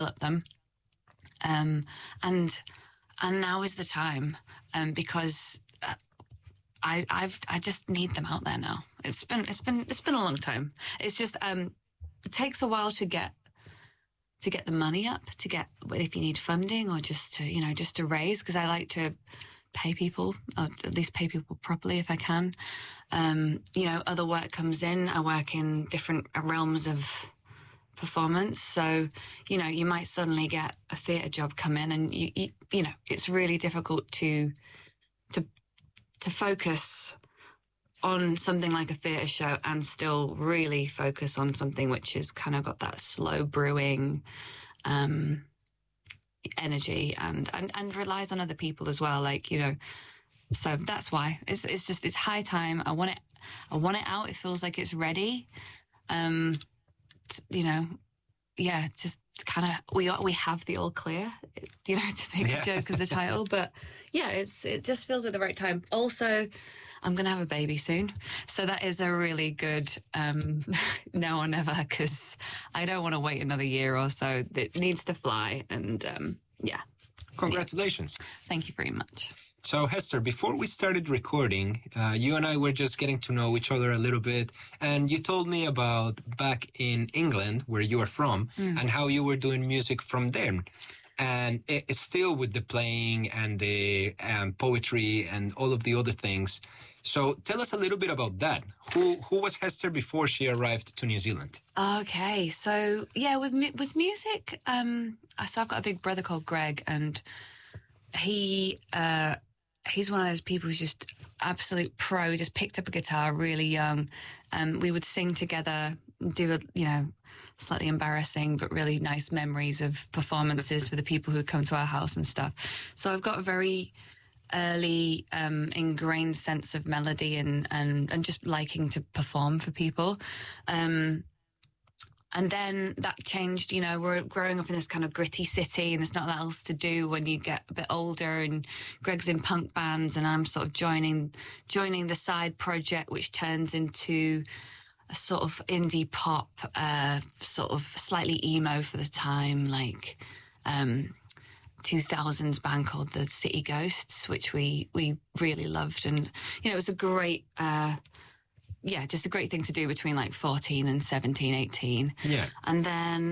develop them. And now is the time, because I just need them out there now. It's been a long time. It's just it takes a while to get the money up, to get, if you need funding or just to raise, because I like to pay people, or at least pay people properly if I can. Other work comes in. I work in different realms of performance, so you might suddenly get a theatre job come in, and you it's really difficult to focus on something like a theatre show and still really focus on something which has kind of got that slow brewing energy and relies on other people as well, so that's why it's high time. I want it out. It feels like it's ready. Just kind of we have the all clear, to make a joke of the title, but it just feels at the right time. Also, I'm gonna have a baby soon, so that is a really good now or never, because I don't want to wait another year or so. It needs to fly, and congratulations. Thank you very much. So, Hester, before we started recording, you and I were just getting to know each other a little bit, and you told me about back in England, where you are from, and how you were doing music from there. And it's still with the playing and the poetry and all of the other things. So tell us a little bit about that. Who was Hester before she arrived to New Zealand? Okay, so with music, so I've got a big brother called Greg, and he's one of those people who's just absolute pro. He just picked up a guitar really young. We would sing together, do slightly embarrassing but really nice memories of performances for the people who come to our house and stuff. So I've got a very early ingrained sense of melody and just liking to perform for people. And then that changed. We're growing up in this kind of gritty city, and there's not a lot else to do when you get a bit older. And Greg's in punk bands, and I'm sort of joining the side project, which turns into a sort of indie pop, sort of slightly emo for the time, 2000s band called the City Ghosts, which we really loved. And, it was a great... just a great thing to do between 14 and 17, 18. Yeah. And then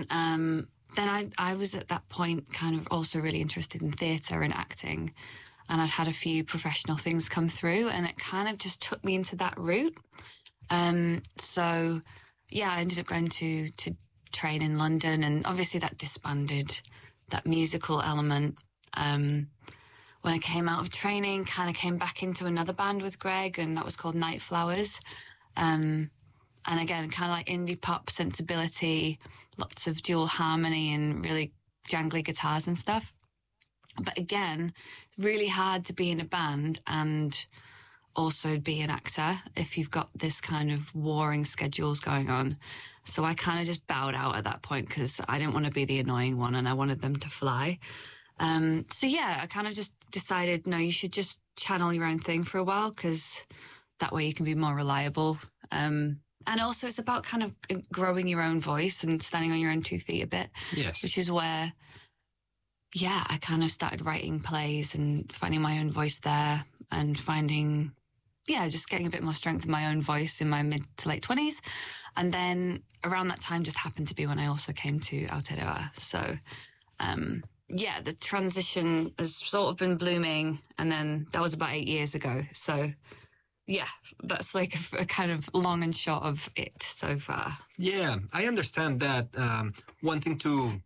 I was at that point kind of also really interested in theatre and acting. And I'd had a few professional things come through, and it kind of just took me into that route. I ended up going to train in London, and obviously that disbanded that musical element. When I came out of training, kind of came back into another band with Greg, and that was called Night Flowers. And again, kind of indie pop sensibility, lots of dual harmony and really jangly guitars and stuff. But again, really hard to be in a band and also be an actor if you've got this kind of warring schedules going on. So I kind of just bowed out at that point because I didn't want to be the annoying one and I wanted them to fly. I kind of just decided, no, you should just channel your own thing for a while, because that way you can be more reliable. And also it's about kind of growing your own voice and standing on your own 2 feet a bit. Yes. Which is where, I kind of started writing plays and finding my own voice there and finding, just getting a bit more strength in my own voice in my mid to late 20s. And then around that time just happened to be when I also came to Aotearoa. So, the transition has sort of been blooming, and then that was about 8 years ago. So, that's like a kind of long and short of it so far. Yeah, I understand that wanting to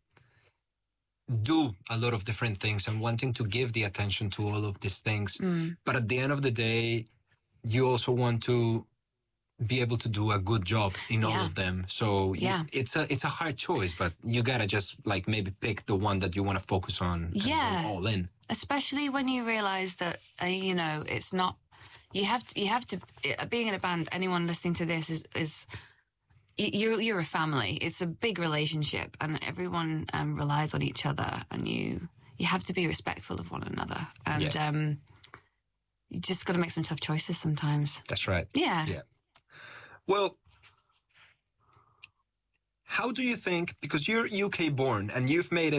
do a lot of different things and wanting to give the attention to all of these things. But at the end of the day, you also want to be able to do a good job in all of them. So it's a hard choice, but you gotta just maybe pick the one that you want to focus on and go all in. Especially when you realize that, it's not, you have to, being in a band, anyone listening to this is you're a family. It's a big relationship and everyone relies on each other, and you have to be respectful of one another. And you just got to make some tough choices sometimes. That's right. Yeah. Well, how do you think, because you're UK born and you've made it